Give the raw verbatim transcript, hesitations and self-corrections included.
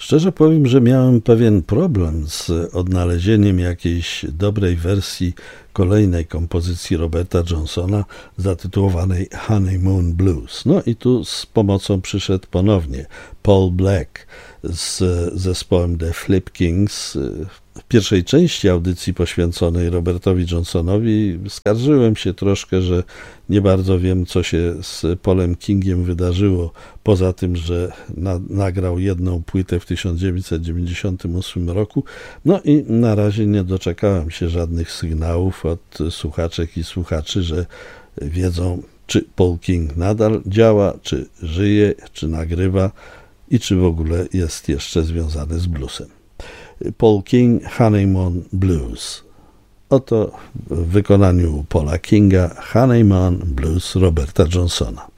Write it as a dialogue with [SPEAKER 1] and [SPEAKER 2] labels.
[SPEAKER 1] Szczerze powiem, że miałem pewien problem z odnalezieniem jakiejś dobrej wersji kolejnej kompozycji Roberta Johnsona zatytułowanej Honeymoon Blues. No i tu z pomocą przyszedł ponownie Paul Black z zespołem The Flip Kings. W pierwszej części audycji poświęconej Robertowi Johnsonowi skarżyłem się troszkę, że nie bardzo wiem, co się z Paulem Kingiem wydarzyło, poza tym, że na, nagrał jedną płytę w tysiąc dziewięćset dziewięćdziesiątym ósmym roku. No i na razie nie doczekałem się żadnych sygnałów od słuchaczek i słuchaczy, że wiedzą, czy Paul King nadal działa, czy żyje, czy nagrywa i czy w ogóle jest jeszcze związany z bluesem. Paul King, Honeymoon Blues. Oto w wykonaniu Paula Kinga Honeymoon Blues Roberta Johnsona.